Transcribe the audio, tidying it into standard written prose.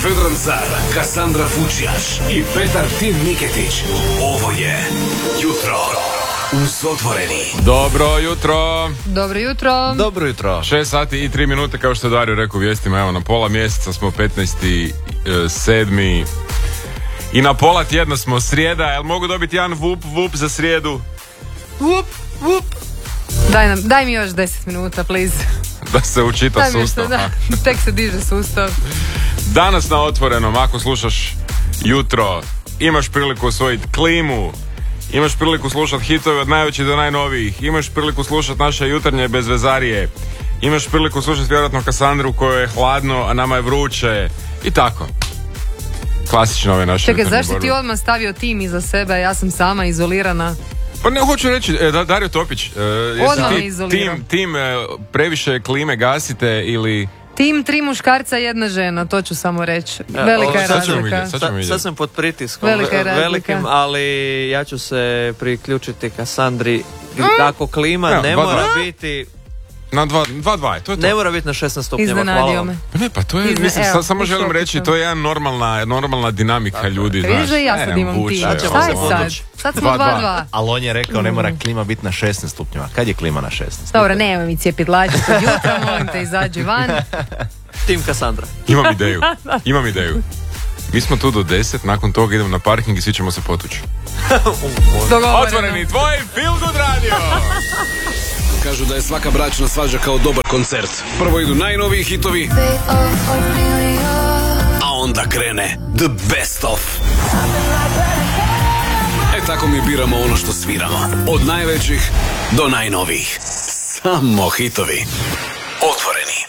Vedran Car, Kassandra Fučjaš i Petar Tim Niketić. Ovo je Jutro uz Otvoreni. Dobro jutro. Dobro jutro. Dobro jutro. 6 sati i 3 minute, kao što je Dario rekao u vijestima. Evo, na pola mjeseca smo 15.7. I na pola tjedna smo srijeda. Jel mogu dobiti jedan vup za srijedu? Vup. Daj mi još 10 minuta, please. Da se učita Daj mi sustav. što, da. Tek se diže sustav. Danas na Otvorenom, ako slušaš Jutro, imaš priliku osvojiti klimu, imaš priliku slušati hitove od najvećih do najnovijih, imaš priliku slušati naše jutarnje bezvezarije, imaš priliku slušati vjerojatno Kassandru kojoj je hladno, a nama je vruće i tako. Klasično ove naše Čekaj, jutarnje zašto borbe. ti odmah stavio tim iza sebe, ja sam sama izolirana? Pa ne, hoću reći, Dario Topić, Odmah me jesi izolirao. tim previše klime gasite ili... Tim 3 muškarca, 1 žena, to ću samo reći. Velika je sad ćemo razlika. vidjeti, sad ćemo vidjeti. Sad sam pod pritiskom Velika je razlika. velikim, ali ja ću se priključiti Kassandri. Ako klima Evo, ne 2:2. mora biti, Na 2:2, to je to. ne mora biti na 16 stupnjeva, hvala Iznenadio vam. me. Pa ne, pa to je, mislim, Evo, samo želim visoki reći, sam. to je jedna normalna dinamika ljudi, Vidiš znaš. da i ja sad imam vuče, tim. Sad ćemo Šta se je sad? povući. Sad smo 2:2. Ali on je rekao ne mora klima biti na 16 stupnjeva. Kad je klima na 16? Dobro, nemoj mi cijepit lađe od jutra, molim te, izađi van. Tim Kassandra. Imam ideju. Mi smo tu do 10, nakon toga idemo na parking i svi ćemo se potući. Dogovoreno. Otvoreni, tvoj Feel Good Radio! Kažu da je svaka bračna svađa kao dobar koncert. Prvo idu najnoviji hitovi, a onda krene The Best Of. Tako mi biramo ono što sviramo. Od najvećih do najnovijih. Samo hitovi. Otvoreni.